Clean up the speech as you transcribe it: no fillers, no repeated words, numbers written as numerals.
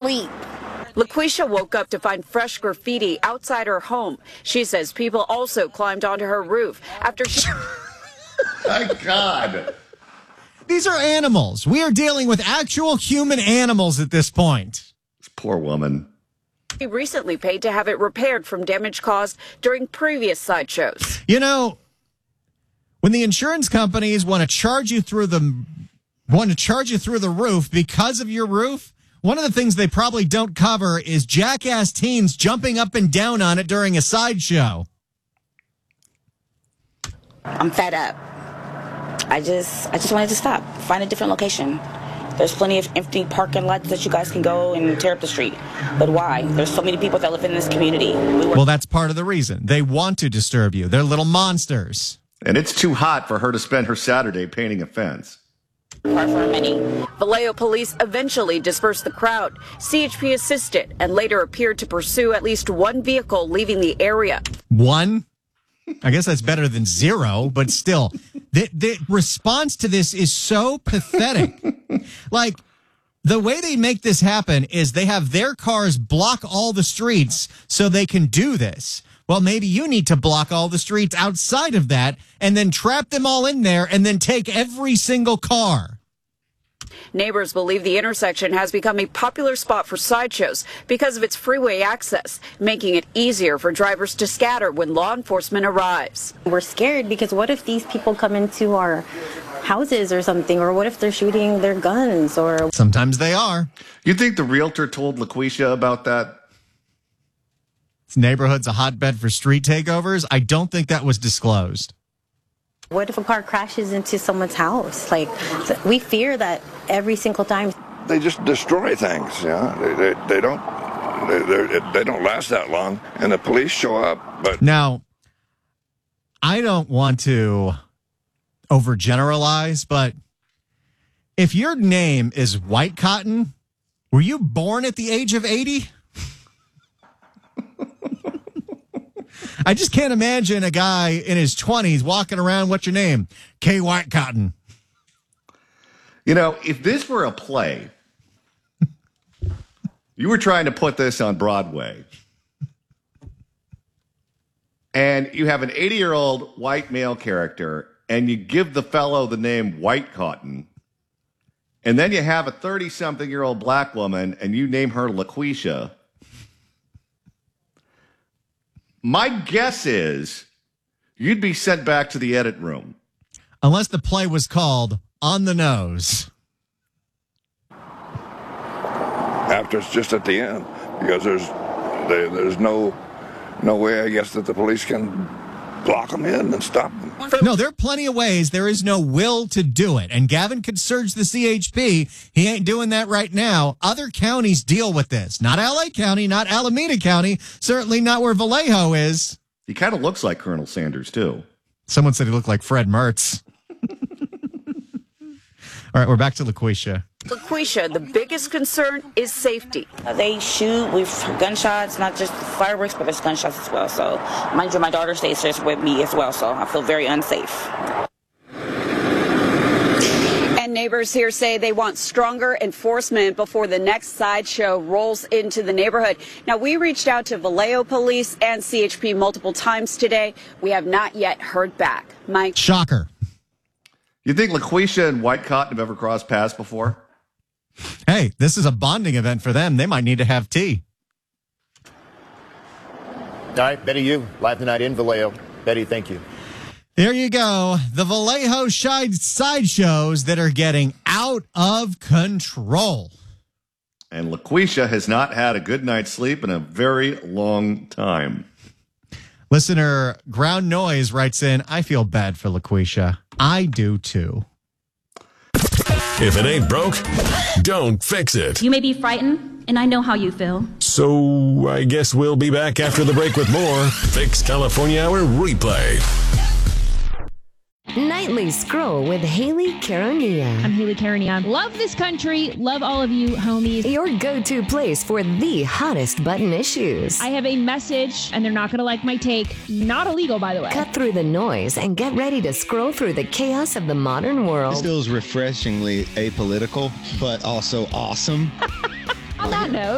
sleep. LaQuisha woke up to find fresh graffiti outside her home. She says people also climbed onto her roof after she... My God. These are animals. We are dealing with actual human animals at this point. This poor woman. She recently paid to have it repaired from damage caused during previous sideshows. You know, when the insurance companies want to charge you through the roof because of your roof, one of the things they probably don't cover is jackass teens jumping up and down on it during a sideshow. I'm fed up. I just wanted to stop, find a different location. There's plenty of empty parking lots that you guys can go and tear up the street. But why? There's so many people that live in this community. Well, that's part of the reason. They want to disturb you. They're little monsters. And it's too hot for her to spend her Saturday painting a fence. Far from many. Vallejo police eventually dispersed the crowd. CHP assisted and later appeared to pursue at least one vehicle leaving the area. One? I guess that's better than zero, but still, the response to this is so pathetic. Like, the way they make this happen is they have their cars block all the streets so they can do this. Well, maybe you need to block all the streets outside of that and then trap them all in there and then take every single car. Neighbors believe the intersection has become a popular spot for sideshows because of its freeway access, making it easier for drivers to scatter when law enforcement arrives. We're scared because what if these people come into our houses or something, or what if they're shooting their guns? Or sometimes they are. You think the realtor told LaQuisha about that? This neighborhood's a hotbed for street takeovers. I don't think that was disclosed. what if a car crashes into someone's house? Like, we fear that every single time. They just destroy things. They don't last that long, and the police show up. But now, I don't want to overgeneralize, but if your name is White Cotton, were you born at the age of 80? I just can't imagine a guy in his 20s walking around, what's your name? K. White Cotton. You know, if this were a play, you were trying to put this on Broadway, and you have an 80-year-old white male character, and you give the fellow the name White Cotton, and then you have a 30-something-year-old black woman, and you name her LaQuisha. My guess is you'd be sent back to the edit room. Unless the play was called On the Nose. After it's just at the end, because there's no way, I guess, that the police can block them in and stop them. No, there are plenty of ways. There is no will to do it. And Gavin could surge the CHP. He ain't doing that right now. Other counties deal with this. Not L.A. County, not Alameda County, certainly not where Vallejo is. He kind of looks like Colonel Sanders, too. Someone said he looked like Fred Mertz. All right, we're back to LaQuisha. LaQuisha, the biggest concern is safety. They shoot with gunshots, not just fireworks, but there's gunshots as well. So, mind you, my daughter stays there with me as well, so I feel very unsafe. And neighbors here say they want stronger enforcement before the next sideshow rolls into the neighborhood. Now, we reached out to Vallejo Police and CHP multiple times today. We have not yet heard back. Mike. Shocker. You think LaQuisha and White Cotton have ever crossed paths before? Hey, this is a bonding event for them. They might need to have tea. All right, Betty, you live tonight in Vallejo. Betty, thank you. There you go. The Vallejo sideshows that are getting out of control. And LaQuisha has not had a good night's sleep in a very long time. Listener Ground Noise writes in, I feel bad for LaQuisha. I do too. If it ain't broke, don't fix it. You may be frightened, and I know how you feel. So I guess we'll be back after the break with more Fix California Hour Replay. Nightly Scroll with Haley Caronia. I'm Haley Caronia. Love this country. Love all of you, homies. Your go-to place for the hottest button issues. I have a message, and they're not going to like my take. Not illegal, by the way. Cut through the noise and get ready to scroll through the chaos of the modern world. This feels refreshingly apolitical, but also awesome. On that note,